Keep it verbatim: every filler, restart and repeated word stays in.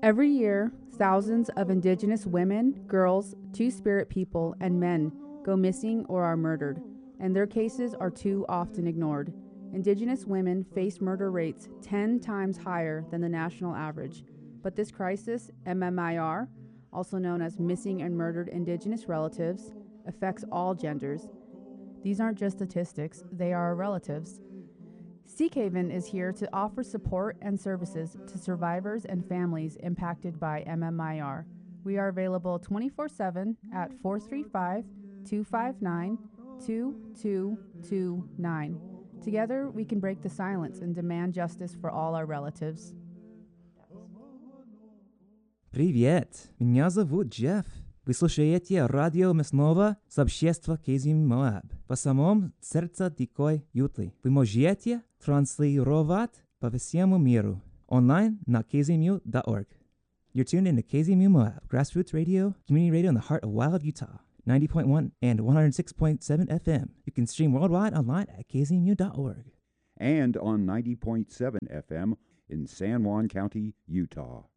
Every year, thousands of Indigenous women, girls, Two-Spirit people, and men go missing or are murdered, and their cases are too often ignored. Indigenous women face murder rates ten times higher than the national average. But this crisis, M M I R, also known as Missing and Murdered Indigenous Relatives, affects all genders. These aren't just statistics, they are our relatives. Seekhaven is here to offer support and services to survivors and families impacted by M M I R. We are available twenty-four seven at four three five, two five nine, two two two nine. Together, we can break the silence and demand justice for all our relatives. Привет, меня зовут Джефф. Вы слушаете радио местного сообщества Казим Моаб. По самому сердцу дикой ютлы. Вы можете транслировать по всему миру. Онлайн на k z m u dot org. You're tuned in to K Z M U Moab, grassroots radio, community radio in the heart of Wild, Utah. ninety point one and one hundred six point seven F M. You can stream worldwide online at k z m u dot org. And on ninety point seven F M in San Juan County, Utah.